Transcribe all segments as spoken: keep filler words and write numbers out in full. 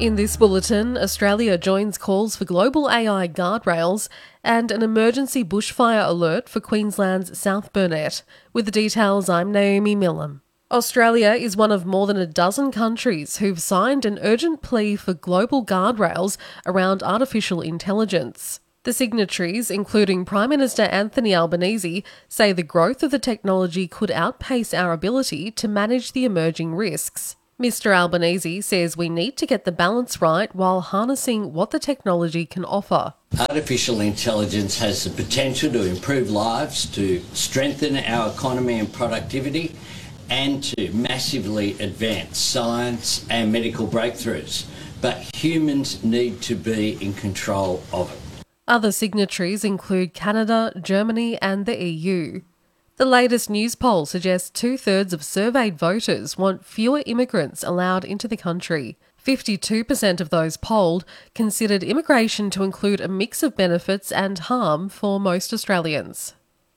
In this bulletin, Australia joins calls for global A I guardrails and an emergency bushfire alert for Queensland's South Burnett. With the details, I'm Naomi Millam. Australia is one of more than a dozen countries who've signed an urgent plea for global guardrails around artificial intelligence. The signatories, including Prime Minister Anthony Albanese, say the growth of the technology could outpace our ability to manage the emerging risks. Mister Albanese says we need to get the balance right while harnessing what the technology can offer. Artificial intelligence has the potential to improve lives, to strengthen our economy and productivity, and to massively advance science and medical breakthroughs. But humans need to be in control of it. Other signatories include Canada, Germany and the E U. The latest news poll suggests two-thirds of surveyed voters want fewer immigrants allowed into the country. fifty-two percent of those polled considered immigration to include a mix of benefits and harm for most Australians.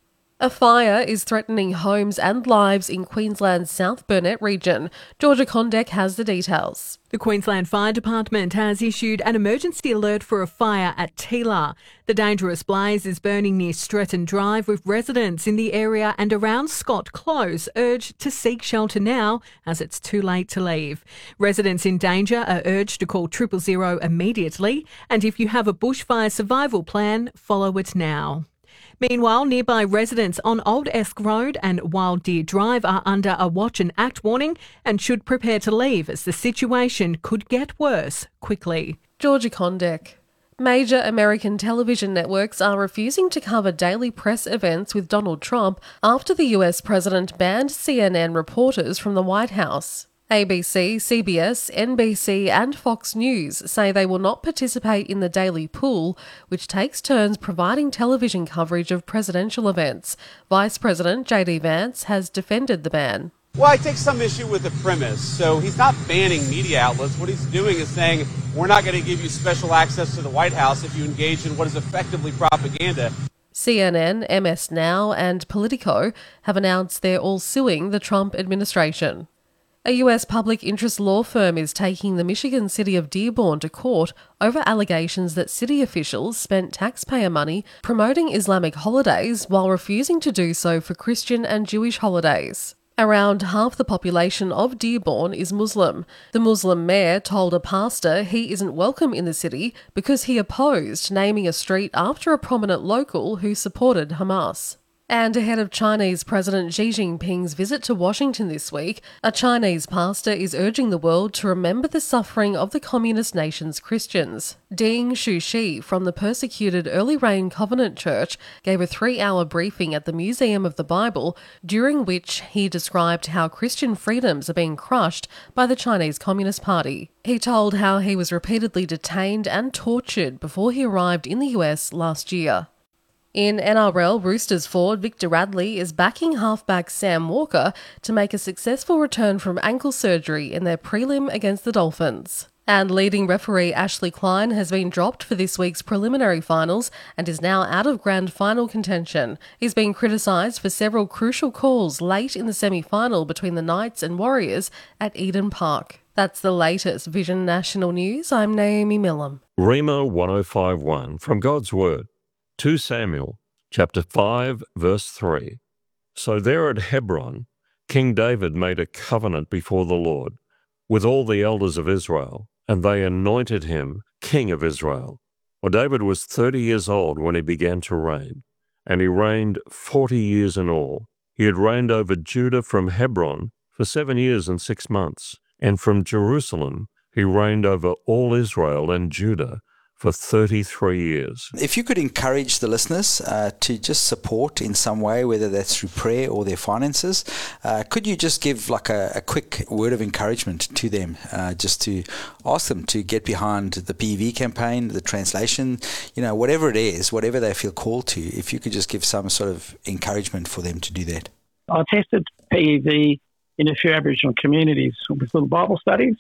A fire is threatening homes and lives in Queensland's South Burnett region. Georgia Condek has the details. The Queensland Fire Department has issued an emergency alert for a fire at Teela. The dangerous blaze is burning near Stretton Drive, with residents in the area and around Scott Close urged to seek shelter now as it's too late to leave. Residents in danger are urged to call triple zero immediately, and if you have a bushfire survival plan, follow it now. Meanwhile, nearby residents on Old Esk Road and Wild Deer Drive are under a watch and act warning and should prepare to leave as the situation could get worse quickly. Georgia Condek. Major American television networks are refusing to cover daily press events with Donald Trump after the U S president banned C N N reporters from the White House. A B C, C B S, N B C and Fox News say they will not participate in the daily pool, which takes turns providing television coverage of presidential events. Vice President J D Vance has defended the ban. Well, I take some issue with the premise. So he's not banning media outlets. What he's doing is saying, we're not going to give you special access to the White House if you engage in what is effectively propaganda. C N N, M S Now and Politico have announced they're all suing the Trump administration. A U S public interest law firm is taking the Michigan city of Dearborn to court over allegations that city officials spent taxpayer money promoting Islamic holidays while refusing to do so for Christian and Jewish holidays. Around half the population of Dearborn is Muslim. The Muslim mayor told a pastor he isn't welcome in the city because he opposed naming a street after a prominent local who supported Hamas. And ahead of Chinese President Xi Jinping's visit to Washington this week, a Chinese pastor is urging the world to remember the suffering of the communist nation's Christians. Ding Shuxi from the persecuted Early Rain Covenant Church gave a three-hour briefing at the Museum of the Bible, during which he described how Christian freedoms are being crushed by the Chinese Communist Party. He told how he was repeatedly detained and tortured before he arrived in the U S last year. In N R L, Roosters forward Victor Radley is backing halfback Sam Walker to make a successful return from ankle surgery in their prelim against the Dolphins. And leading referee Ashley Klein has been dropped for this week's preliminary finals and is now out of grand final contention. He's been criticised for several crucial calls late in the semi-final between the Knights and Warriors at Eden Park. That's the latest Vision National News. I'm Naomi Millam. Rhema one oh five point one from God's Word. Second Samuel, chapter five, verse three. So there at Hebron, King David made a covenant before the Lord with all the elders of Israel, and they anointed him king of Israel. Well, David was thirty years old when he began to reign, and he reigned forty years in all. He had reigned over Judah from Hebron for seven years and six months, and from Jerusalem he reigned over all Israel and Judah for thirty-three years. If you could encourage the listeners uh, to just support in some way, whether that's through prayer or their finances, uh, could you just give like a, a quick word of encouragement to them, uh, just to ask them to get behind the P E V campaign, the translation, you know, whatever it is, whatever they feel called to, if you could just give some sort of encouragement for them to do that. I tested P E V in a few Aboriginal communities with little Bible studies.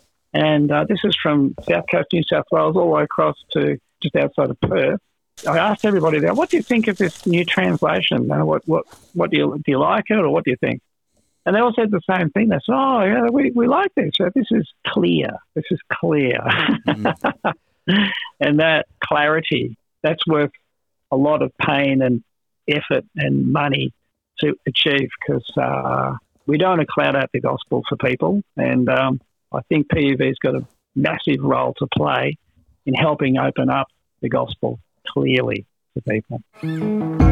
And uh, this is from South Coast, New South Wales, all the way across to just outside of Perth. I asked everybody there, what do you think of this new translation? Uh, what what what do you do you like it, or what do you think? and they all said the same thing. They said, oh, yeah, we, we like this. So this is clear. They said, oh, yeah, we, we like this. So this is clear. This is clear. Mm. And that clarity, that's worth a lot of pain and effort and money to achieve, because uh, we don't want to cloud out the gospel for people. And um, I think P U V's got a massive role to play in helping open up the gospel clearly to people.